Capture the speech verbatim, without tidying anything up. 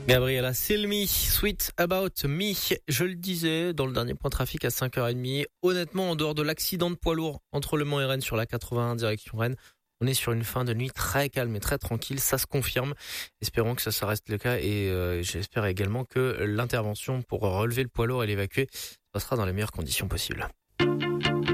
Gabriela Cilmi, Sweet About Me. Je le disais dans le dernier point trafic à cinq heures trente. Honnêtement, en dehors de l'accident de poids lourd entre Le Mans et Rennes sur la quatre-vingt-un direction Rennes, on est sur une fin de nuit très calme et très tranquille. Ça se confirme. Espérons que ça, ça reste le cas et euh, j'espère également que l'intervention pour relever le poids lourd et l'évacuer se passera dans les meilleures conditions possibles.